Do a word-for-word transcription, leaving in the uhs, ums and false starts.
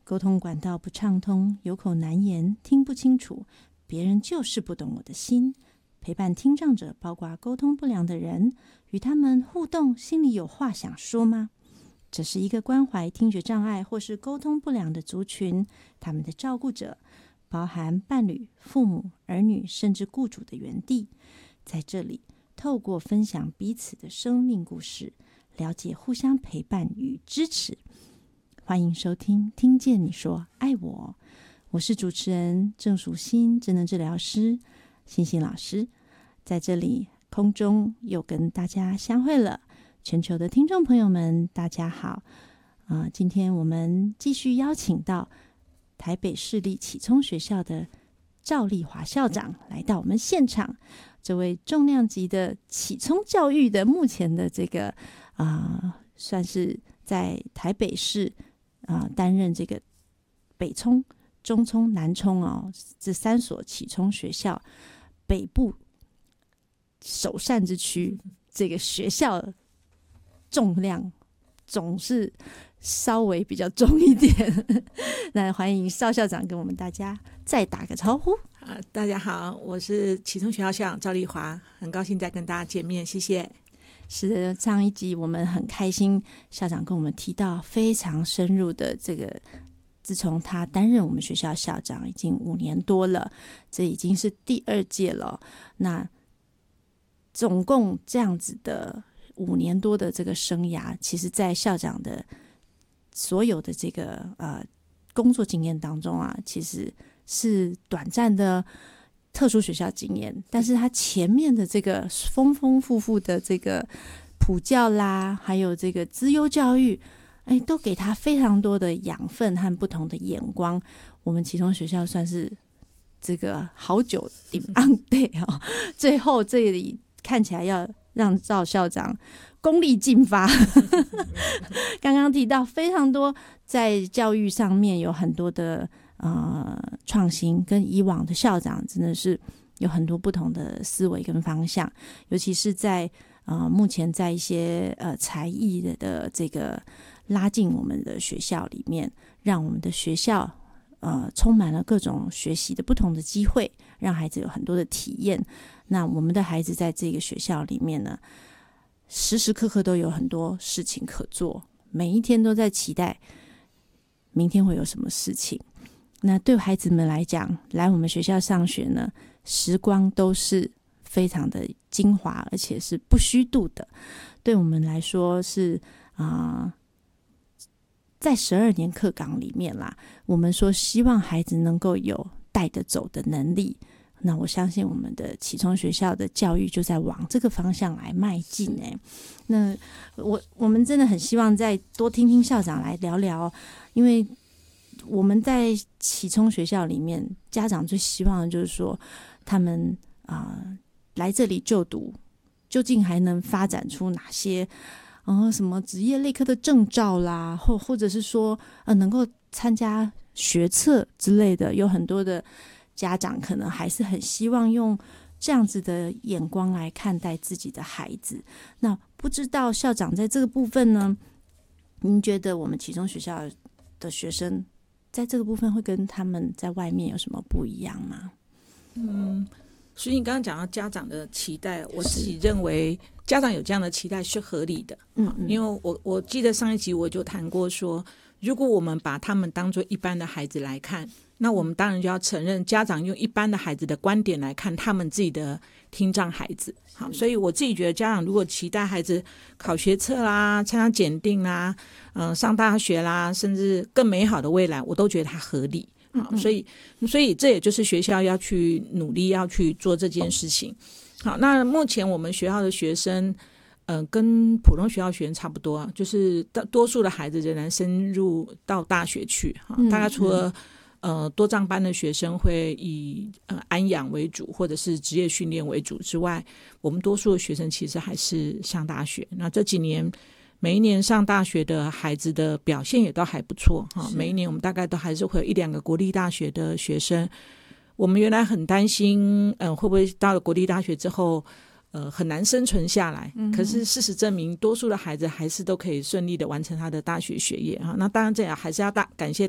沟通管道不畅通，有口难言，听不清楚，别人就是不懂我的心。陪伴听障者，包括沟通不良的人，与他们互动，心里有话想说吗？这是一个关怀听觉障碍或是沟通不良的族群，他们的照顾者，包含伴侣、父母、儿女，甚至雇主的园地。在这里，透过分享彼此的生命故事，了解互相陪伴与支持。欢迎收听听见你说爱我，我是主持人郑淑馨，职能治疗师欣欣老师。在这里空中又跟大家相会了，全球的听众朋友们大家好、呃、今天我们继续邀请到台北市立启聪学校的赵丽华校长来到我们现场。这位重量级的启聪教育的目前的这个啊、呃，算是在台北市啊、呃、担任这个北聪、中聪、南聪哦这三所启聪学校北部首善之区，这个学校重量总是稍微比较重一点。那欢迎邵校长跟我们大家再打个招呼。 啊，大家好，我是启聪学校校长赵丽华，很高兴再跟大家见面，谢谢。 是的，上一集我们很开心，校长跟我们提到非常深入的这个，自从他担任我们学校校长已经五年多了，这已经是第二届了。那总共这样子的五年多的这个生涯，其实在校长的所有的这个呃工作经验当中啊，其实是短暂的特殊学校经验，但是他前面的这个丰丰富富的这个普教啦，还有这个资优教育，哎，都给他非常多的养分和不同的眼光。我们启聪学校算是这个好久顶 on day 哦，最后这里看起来要让赵校长功力尽发。刚刚提到非常多在教育上面有很多的呃创新，跟以往的校长真的是有很多不同的思维跟方向，尤其是在呃目前在一些呃才艺 的, 的这个拉进我们的学校里面，让我们的学校呃充满了各种学习的不同的机会，让孩子有很多的体验。那我们的孩子在这个学校里面呢，时时刻刻都有很多事情可做，每一天都在期待明天会有什么事情。那对孩子们来讲，来我们学校上学呢，时光都是非常的精华，而且是不虚度的。对我们来说是啊、呃，在十二年课纲里面啦，我们说希望孩子能够有带得走的能力。那我相信我们的启聪学校的教育就在往这个方向来迈进哎。那我我们真的很希望再多听听校长来聊聊，因为我们在启聪学校里面，家长最希望的就是说，他们啊、呃、来这里就读，究竟还能发展出哪些呃什么职业类科的证照啦，或或者是说呃能够参加学测之类的，有很多的家长可能还是很希望用这样子的眼光来看待自己的孩子。那不知道校长在这个部分呢，您觉得我们启聪学校的学生在这个部分会跟他们在外面有什么不一样吗？ 嗯，所以你刚刚讲到家长的期待，我自己认为家长有这样的期待是合理的。嗯嗯，因为我我记得上一集我就谈过说，如果我们把他们当作一般的孩子来看，那我们当然就要承认家长用一般的孩子的观点来看他们自己的听障孩子。好，所以我自己觉得家长如果期待孩子考学测啦，参加检定啦，呃、上大学啦，甚至更美好的未来，我都觉得它合理。好，所以所以这也就是学校要去努力要去做这件事情。好，那目前我们学校的学生呃，跟普通学校学生差不多，就是多数的孩子仍然深入到大学去。大概除了呃多障班的学生会以呃安养为主，或者是职业训练为主之外，我们多数的学生其实还是上大学。那这几年每一年上大学的孩子的表现也都还不错哈。每一年我们大概都还是会有一两个国立大学的学生。我们原来很担心，嗯、呃，会不会到了国立大学之后，呃，很难生存下来。嗯、可是事实证明，多数的孩子还是都可以顺利的完成他的大学学业哈。那当然，这也还是要大感谢